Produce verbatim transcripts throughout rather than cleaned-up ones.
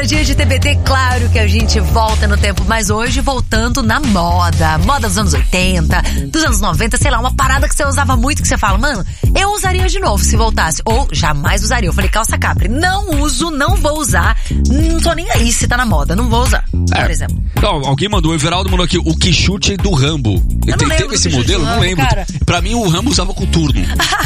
dia de T B T, claro que a gente volta no tempo, mas hoje voltando na moda. Moda dos anos oitenta, dos anos noventa, sei lá, uma parada que você usava muito, que você fala, mano, eu usaria de novo se voltasse. Ou jamais usaria. Eu falei, calça capri. Não uso, não vou usar. Não tô nem aí se tá na moda, não vou usar. É. Por exemplo. Não, alguém mandou, o Everaldo mandou aqui, o quichute do Rambo. Eu Tem, não teve esse modelo? Rambo, não lembro. Cara. Pra mim, o Rambo usava coturno.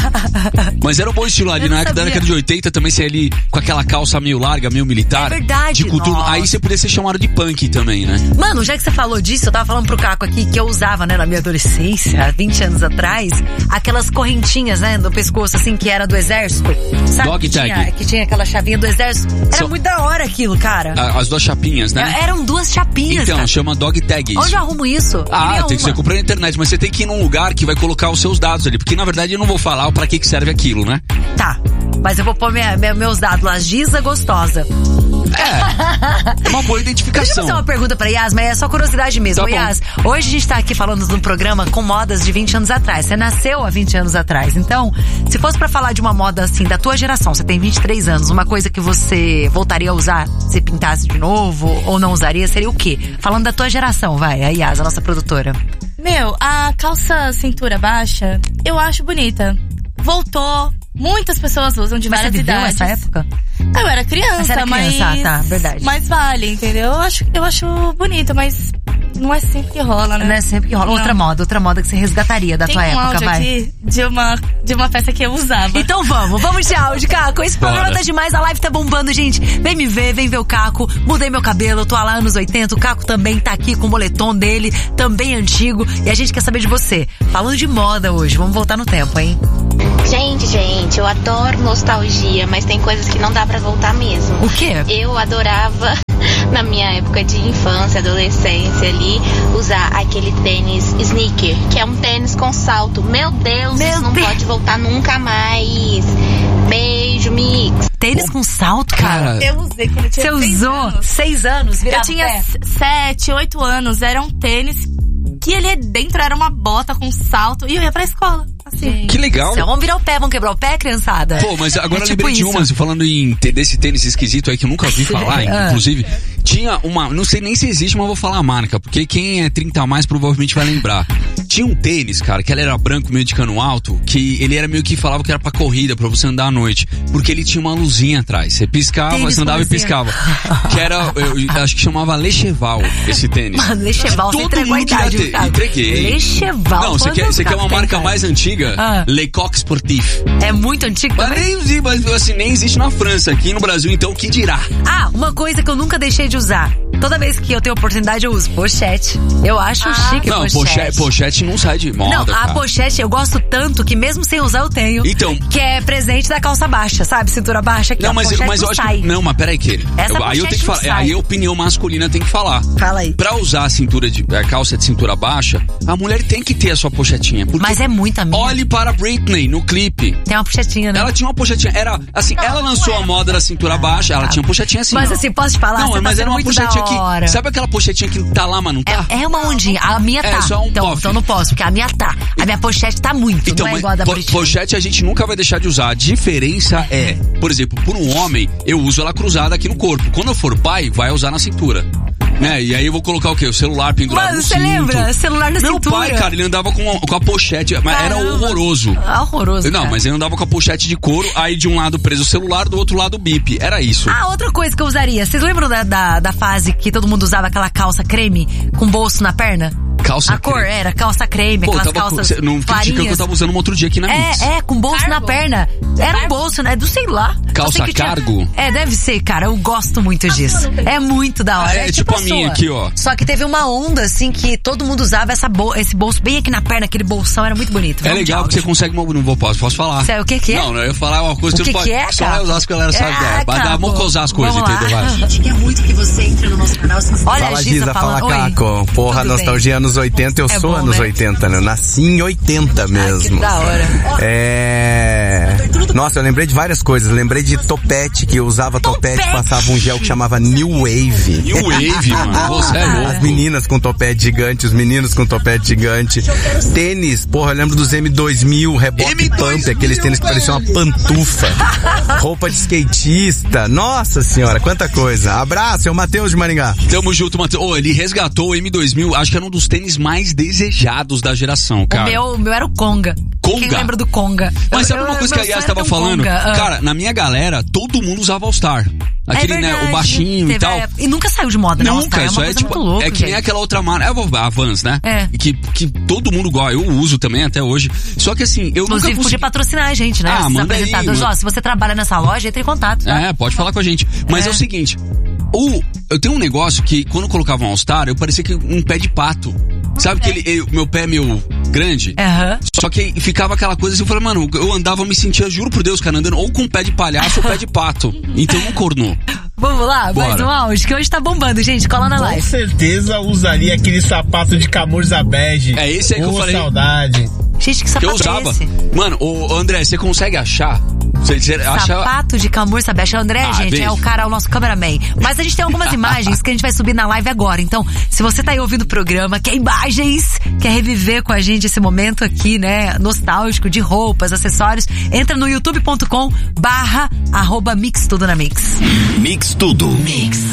Mas era um bom estilo ali, na época da década de oitenta, também ser ali com aquela calça meio larga, meio militar. É verdade. De coturno. Nossa. Aí você podia ser chamado de punk também, né? Mano, já que você falou disso, eu tava falando pro Caco aqui que eu usava, né, na minha adolescência, há vinte anos atrás, aquelas correntinhas, né, no pescoço, assim, que era do exército. Sabe? Dog que tag. Tinha, que tinha aquela chavinha do exército. Era So, muito da hora aquilo, cara. As duas chapinhas, né? Eram duas chapinhas, Então, cara. chama dog tag. Onde eu arrumo isso? Ah, tem que ser comprar na internet, mas você tem que ir num lugar que vai colocar os seus dados ali, porque na verdade eu não vou falar pra que que serve aquilo, né? Tá, mas eu vou pôr minha, minha, meus dados lá, Giza Gostosa. É, é uma boa identificação. Deixa eu fazer uma pergunta pra Yas, mas é só curiosidade mesmo. Tá Yas, hoje a gente tá aqui falando de um programa com modas de vinte anos atrás. Você nasceu há vinte anos atrás. Então, se fosse pra falar de uma moda assim, da tua geração, você tem vinte e três anos, uma coisa que você voltaria a usar se pintasse de novo ou não usaria, seria o quê? Falando da tua geração, vai, a Yas, a nossa produtora. Meu, a calça cintura baixa, eu acho bonita. Voltou, muitas pessoas usam de Mas várias você viveu idades. essa época? Eu era criança, Mas era criança, mas... ah, tá, verdade. Mas vale, entendeu? Eu acho, eu acho bonito, mas não é sempre que rola, né? Não é sempre que rola. Não. Outra moda, outra moda que você resgataria da Tem tua um época, áudio vai. aqui de uma, de uma peça que eu usava. Então vamos, vamos de áudio, Caco. Esse programa Bora. tá demais, a live tá bombando, gente. Vem me ver, vem ver o Caco. Mudei meu cabelo, eu tô lá anos oitenta. O Caco também tá aqui com o moletom dele, também antigo. E a gente quer saber de você. Falando de moda hoje, vamos voltar no tempo, hein? Gente, gente, eu adoro nostalgia, mas tem coisas que não dá pra voltar mesmo. O quê? Eu adorava, na minha época de infância, adolescência ali, usar aquele tênis sneaker, que é um tênis com salto. Meu Deus, Meu isso não Deus. pode voltar nunca mais. Beijo, Mix. Tênis com salto, cara. Cara, Eu usei quando eu tinha Você seis usou anos. seis anos, virava Eu tinha pé. s- sete, oito anos. Era um tênis que ele dentro era uma bota com salto e eu ia pra escola. Assim. que legal. Então, vamos virar o pé, vamos quebrar o pé, criançada? Pô, mas agora É eu tipo lembrei de isso. uma, assim, falando em ter desse tênis esquisito aí que eu nunca ouvi falar, Ah. inclusive, tinha uma, não sei nem se existe, mas eu vou falar a marca, porque quem é trinta a mais provavelmente vai lembrar. Tinha um tênis, cara, que ele era branco, meio de cano alto, que ele era meio que falava que era pra corrida, pra você andar à noite, porque ele tinha uma luzinha atrás. Você piscava, Tênis você com andava e luzinha. piscava. Que era, eu acho que chamava Lecheval, esse tênis. Mano, Lecheval, você Todo entregou a mundo queria idade, ter. Thiago. Entreguei. Lecheval. Não, você quer, você quer uma Tem, marca cara. mais antiga? Ah. Lecoq Sportif. É muito antigo Mas também? nem, mas, assim, nem existe na França, aqui no Brasil, então, que dirá? Ah, uma coisa que eu nunca deixei de usar. Toda vez que eu tenho oportunidade eu uso pochete. Eu acho Ah. chique Não, pochete. pochete, pochete não sai de moda, Não, a cara. pochete eu gosto tanto que mesmo sem usar eu tenho. Então- Que é presente da calça baixa, sabe? Cintura baixa aqui, Não, ó, mas, pochete mas eu não acho sai. que... Não, mas peraí que... Essa eu, aí eu pochete tenho que não falar... sai. Aí a opinião masculina tem que falar. Fala aí. Pra usar a cintura de... A calça de cintura baixa, a mulher tem que ter a sua pochetinha. Porque Mas é muita minha. olhe para a Britney no clipe. Tem uma pochetinha, né? Ela tinha uma pochetinha. Era, assim, ela lançou a moda da cintura baixa, ela tinha uma pochetinha assim. Mas ó. assim, posso te falar? Não, Você tá mas era sendo uma muito pochetinha da hora. que... Sabe aquela pochetinha que tá lá, mas não tá? É, é uma ondinha. A minha É, tá. só um então, puff. então não posso, porque a minha tá. A minha pochete tá muito. Então, não é mas igual a da po- Britney. pochete a gente nunca vai deixar de usar. A diferença é, por exemplo, por um homem, eu uso ela cruzada aqui no corpo. Quando eu for pai, vai usar na cintura. Né? E aí eu vou colocar o quê? O celular pendurado Mano, no você cinto. lembra? Celular na Meu cintura. pai, cara, ele andava com a, com a pochete, mas era Caramba. horroroso. Ah, horroroso, Não, cara. mas ele andava com a pochete de couro, aí de um lado preso o celular, do outro lado o bip. Era isso. Ah, outra coisa que eu usaria. Vocês lembram da, da, da fase que todo mundo usava aquela calça creme com bolso na perna? Calça A cor creme. era calça creme, Pô, eu aquelas tava com- calças cê não critica que eu clarinhas. tava usando um outro dia aqui na Mix. É, é, com bolso Cargo? na perna. Era um bolso, né? Do sei lá. Calça Eu sei que tinha- cargo? É, deve ser, cara. Eu gosto muito disso. É muito da hora. Ah, é tipo a minha sua. aqui, ó. Só que teve uma onda, assim, que todo mundo usava essa bol- esse bolso bem aqui na perna, aquele bolsão. Era muito bonito. É Vamos de legal porque você áudio. consegue... Não vou, posso, posso falar. Cê- o que que é? Não, não, eu ia falar uma coisa O que que você não que pode... é, Só cara? vai usar as que a galera sabe. Ah, É, vai dar Caco. mocosar as coisas, Vamos lá. entendeu? Vai. A gente quer muito que você entre no nosso canal. Se Fala, Olha a Giza, Giza fala, falando. Oi. Caco. Porra, Tudo nostalgia anos oitenta, eu É sou bom, anos né? oitenta, né? Eu nasci em oitenta mesmo. que da hora. É... Nossa, eu lembrei de várias coisas. Lembrei de topete, que eu usava topete, Topete. passava um gel que chamava New Wave. New Wave, mano. Você é louco. As meninas com topete gigante, os meninos com topete gigante. Tênis, porra, eu lembro dos M dois mil, reboque M dois mil, pump, aqueles tênis que pareciam uma pantufa. Roupa de skatista. Nossa senhora, quanta coisa. Abraço, é o Matheus de Maringá. Tamo junto, Matheus. Oh, ele resgatou o M dois mil, acho que era um dos tênis mais desejados da geração, cara. O meu, o meu era o Conga. Conga? Quem lembra do Conga? Mas sabe Eu- uma eu- coisa que a meu Yas sonho tava era ter um falando? Conga. Ah. Cara, na minha galera, todo mundo usava All-Star. Aquele, É né, verdade. o baixinho Teve e tal. a época- E nunca saiu de moda, né? Nunca, All-Star, isso é uma é coisa tipo, muito louca, é que nem gente. aquela outra marca, é a Vans, né? É. Que, que todo mundo gosta, eu uso também até hoje. Só que assim, eu Inclusive, nunca podia consegui... patrocinar a gente, né? Ah, Esses manda aí, apresentadores. manda. Ó, se você trabalha nessa loja, entre em contato, tá? É, pode falar com a gente. Mas é, É. o seguinte, o, eu tenho um negócio que quando eu colocava um All-Star, eu parecia que um pé de pato. Sabe que ele, ele- meu pé é meio grande? Aham. Só que ficava aquela coisa assim, eu falei, mano, eu andava, eu me sentia, juro por Deus, cara, andando ou com pé de palhaço ou pé de pato. Então não cornou. Vamos lá, mais Bora. um áudio que hoje tá bombando, gente. Cola na Com live. certeza usaria aquele sapato de camurça bege. É esse aí que eu Ô, falei. saudade. Gente, que Que sapato eu usava. é esse? Mano, ô André, você consegue achar? Você, você acha... Sapato de camurça bege. O André, Ah, gente, beijo. é o cara, é o nosso cameraman. Mas a gente tem algumas imagens que a gente vai subir na live agora. Então, se você tá aí ouvindo o programa, quer imagens, quer reviver com a gente esse momento aqui, né, nostálgico, de roupas, acessórios, entra no youtube ponto com barra arroba mix tudo na mix. Mix Tudo. Mix.